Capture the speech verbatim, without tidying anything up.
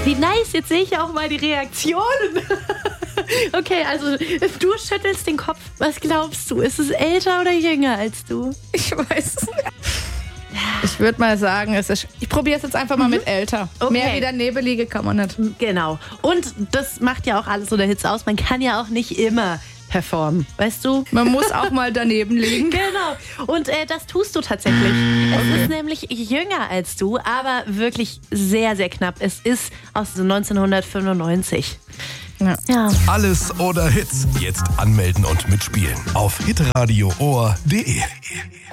Wie nice, jetzt sehe ich auch mal die Reaktionen. Okay, also du schüttelst den Kopf. Was glaubst du? Ist es älter oder jünger als du? Ich weiß es nicht. Ich würde mal sagen, es ist. Ich probiere es jetzt einfach mal mhm. mit älter. Okay. Mehr wie der Nebelige kann man nicht. Genau. Und das macht ja auch alles so der Hits aus. Man kann ja auch nicht immer performen, weißt du? Man muss auch mal daneben liegen. Genau. Und äh, das tust du tatsächlich. Es okay. ist nämlich jünger als du, aber wirklich sehr, sehr knapp. Es ist aus neunzehnhundertfünfundneunzig. Ja. Ja. Alles oder Hits. Jetzt anmelden und mitspielen auf hitradio ohr punkt de.